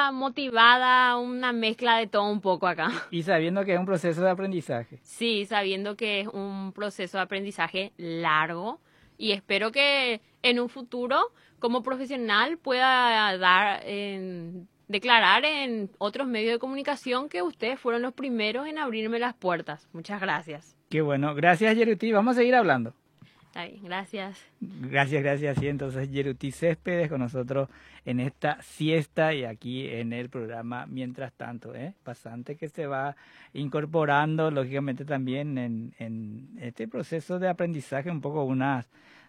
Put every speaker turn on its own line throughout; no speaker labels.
contenta, motivada, una mezcla de todo un poco acá.
Y sabiendo que es un proceso de aprendizaje.
Sí, sabiendo que es un proceso de aprendizaje largo y espero que en un futuro como profesional pueda declarar en otros medios de comunicación que ustedes fueron los primeros en abrirme las puertas. Muchas gracias.
Qué bueno. Gracias, Yeruti. Vamos a seguir hablando.
Está bien, gracias.
Gracias. Sí, entonces Yeruti Céspedes con nosotros en esta siesta y aquí en el programa Mientras Tanto, bastante que se va incorporando, lógicamente también en este proceso de aprendizaje, un poco unas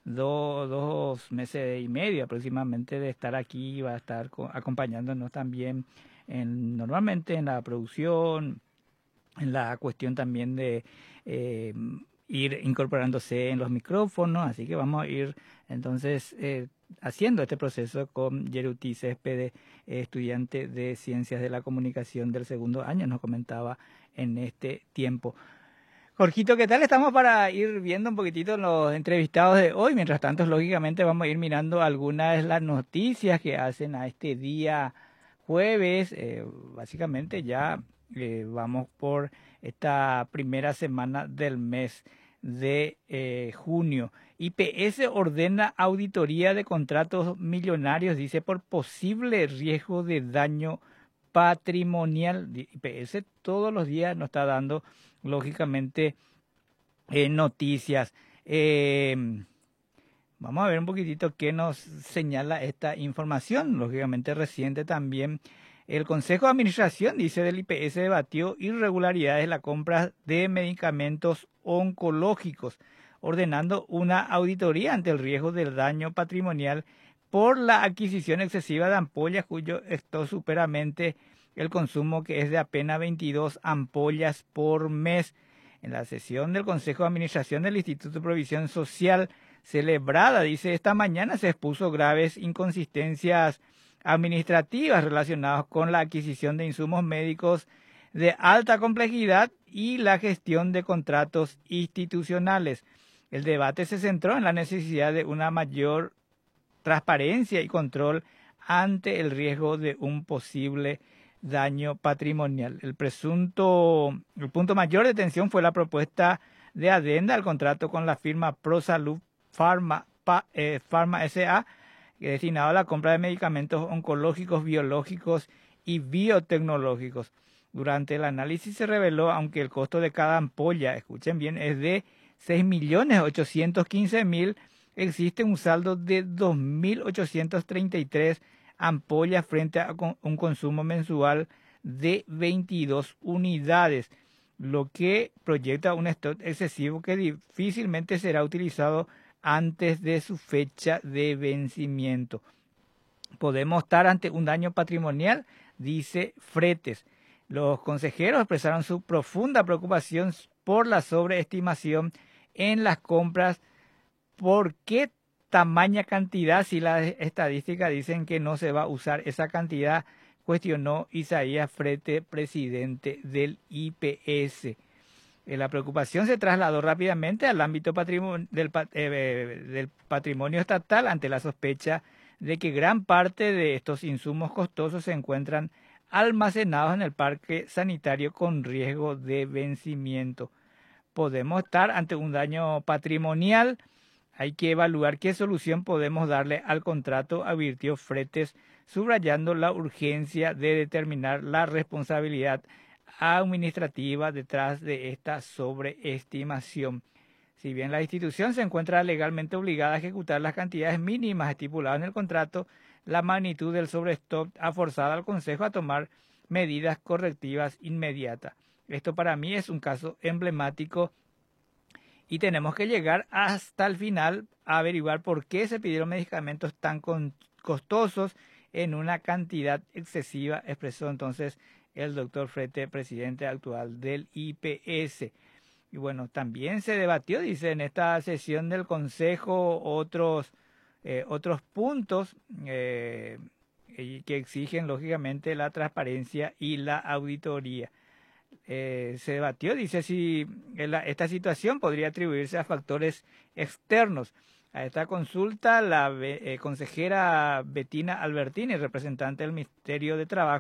dos meses y medio aproximadamente de estar aquí, va a estar acompañándonos también normalmente en la producción, en la cuestión también de ir incorporándose en los micrófonos, así que vamos a ir entonces haciendo este proceso con Yeruti Céspedes, estudiante de Ciencias de la Comunicación del segundo año, nos comentaba en este tiempo. Jorgito, ¿qué tal? Estamos para ir viendo un poquitito los entrevistados de hoy. Mientras tanto, lógicamente, vamos a ir mirando algunas de las noticias que hacen a este día jueves. Básicamente ya vamos por esta primera semana del mes de junio. IPS ordena auditoría de contratos millonarios, dice, por posible riesgo de daño patrimonial. IPS todos los días nos está dando, lógicamente, noticias. Vamos a ver un poquitito qué nos señala esta información. Lógicamente reciente también. El Consejo de Administración, dice, del IPS debatió irregularidades en la compra de medicamentos oncológicos, ordenando una auditoría ante el riesgo del daño patrimonial por la adquisición excesiva de ampollas cuyo esto superamente el consumo, que es de apenas 22 ampollas por mes. En la sesión del Consejo de Administración del Instituto de Provisión Social celebrada, dice, esta mañana se expuso graves inconsistencias administrativas relacionadas con la adquisición de insumos médicos de alta complejidad y la gestión de contratos institucionales. El debate se centró en la necesidad de una mayor transparencia y control ante el riesgo de un posible daño patrimonial. El punto mayor de tensión fue la propuesta de adenda al contrato con la firma ProSalud Pharma S.A., destinado a la compra de medicamentos oncológicos, biológicos y biotecnológicos. Durante el análisis se reveló, aunque el costo de cada ampolla, escuchen bien, es de 6.815.000, existe un saldo de 2.833 ampollas frente a un consumo mensual de 22 unidades, lo que proyecta un stock excesivo que difícilmente será utilizado antes de su fecha de vencimiento. Podemos estar ante un daño patrimonial, dice Fretes. Los consejeros expresaron su profunda preocupación por la sobreestimación en las compras. ¿Por qué tamaña cantidad si las estadísticas dicen que no se va a usar esa cantidad? Cuestionó Isaías Fretes, presidente del IPS. La preocupación se trasladó rápidamente al ámbito del patrimonio estatal ante la sospecha de que gran parte de estos insumos costosos se encuentran almacenados en el parque sanitario con riesgo de vencimiento. Podemos estar ante un daño patrimonial. Hay que evaluar qué solución podemos darle al contrato, advirtió Fretes, subrayando la urgencia de determinar la responsabilidad administrativa detrás de esta sobreestimación. Si bien la institución se encuentra legalmente obligada a ejecutar las cantidades mínimas estipuladas en el contrato, la magnitud del sobrestock ha forzado al Consejo a tomar medidas correctivas inmediatas. Esto para mí es un caso emblemático y tenemos que llegar hasta el final a averiguar por qué se pidieron medicamentos tan costosos en una cantidad excesiva, expresó entonces el doctor Fretes, presidente actual del IPS. Y bueno, también se debatió, dice, en esta sesión del Consejo otros puntos que exigen, lógicamente, la transparencia y la auditoría. Se debatió, dice, si esta situación podría atribuirse a factores externos. A esta consulta, la consejera Bettina Albertini, representante del Ministerio de Trabajo,